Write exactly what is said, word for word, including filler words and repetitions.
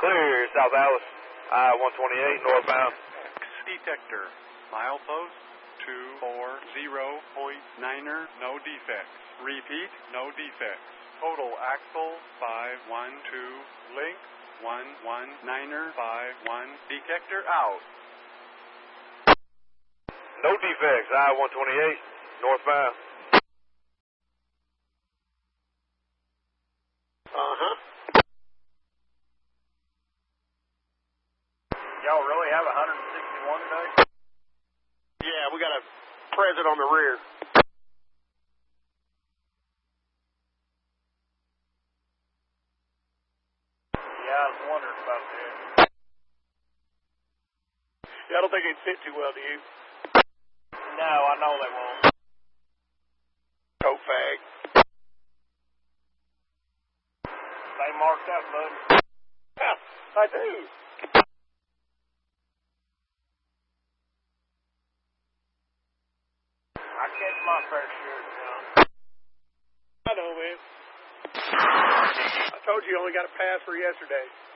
Clear, South Alice, I one twenty-eight, northbound. Detector, milepost two four zero point niner, no defects. Repeat, no defects. Total axle five one two, length one one niner five one, detector out. No defects, I one twenty-eight, northbound. Uh-huh. Y'all really have one sixty-one today? Yeah, we got a present on the rear. Yeah, I was wondering about that. Yeah, I don't think they'd fit too well, do you? No, I know they won't. Coke fag. They marked up, bud. Yeah, I do. I catch my fair share, John. I know, man. I told you you only got a pass for yesterday.